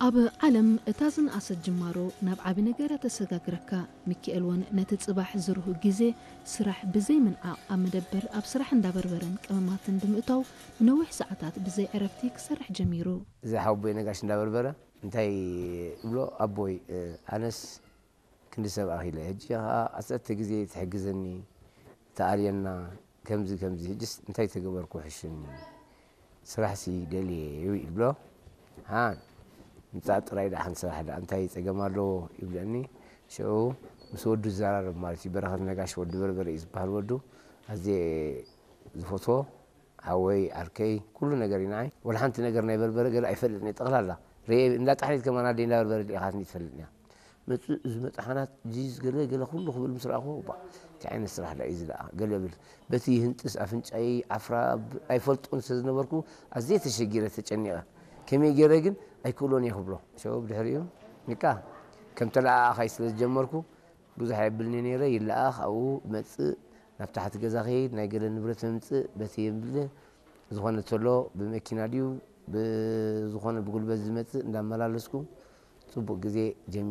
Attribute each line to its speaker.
Speaker 1: ኣብ ዓለም እታዝን ኣሰድ ጅማሮ ናብ ዓቢ ነገራት ተሰጋግረካ ሚካኤል ውን ነቲ ጽባሕ ዝርሁ ግዜ ስራሕ ብዘይ ምንዓቕ ኣብ መደበር ኣብ ስራሕ እንዳበርበረን ቅመማትን ብምእታው ነዊሕ ሰዓታት ብዘይ ዕረፍቲ ክሰርሕ ጀሚሩ
Speaker 2: እዚ ሓውቦይ ነጋሽ እንዳበርበረ እንታይ ብሎ ኣቦይ ኣነስ ክንዲ ሰብ ኣኺለ ሕጂ ኣፀተ ግዜ ትሕግዘኒ ተኣልየና ከምዚ ሕጅስ እንታይ ተገበርኩ ሕሽን ስራሕሲ ደልየ ይብሎ ምጻእ ጥራይ ዳሓን ስራሕ ዳ እንታይ ፀገማሎ ይብለኒ ሸው ምስ ወዱ ዘራርብ ማለት በረኸት ነጋሽ ወዱ በርበረ ዝበሃል ወዱ ኣዘ ዝፈቶ ሓወይ ኣርከይ ኩሉ ነገር ይናይ ወላ ሓንቲ ነገር ናይ በርበረ ገለ ኣይፈልጥኒ ጠቕላላ ርአ እንዳጣሕኒት ከማና ደ እንዳበርበረ ዲኻትኒ ትፈልጥኒ መፅእ ዝመጣሓናት ጂዝ ገለ ኩሉ ክብል ምስ ረኣኹ ዓይነት ስራሕ ዳ እዩ ዝለኣ ገለ ብል በቲ ህንጥስ ኣፍንጫይ ዓፍራ ኣይፈልጦን ስለዝነበርኩ ኣዘየ ተሸጊረ ተጨኒቐ ከመይ ገይረ ግን ኣይክእሎን እየ ክብሎ ሸው ብድሕሪኡ ኒካ ከም ተለኣኻይ ስለ ዝጀመርኩ ብዙሕ ኣይብልኒ ነይረ ይለኣኽ ኣብኡ መፅእ ናብ ታሕቲ ገዛ ኸይድ ናይ ገለ ንብረት መምፅእ በቲ የብለ ዝኾነ ተሎ ብመኪና ድዩ ብዝኾነ ብጉልበት ዝመፅእ እንዳመላለስኩ ፅቡቕ ግዜ ጀሚረ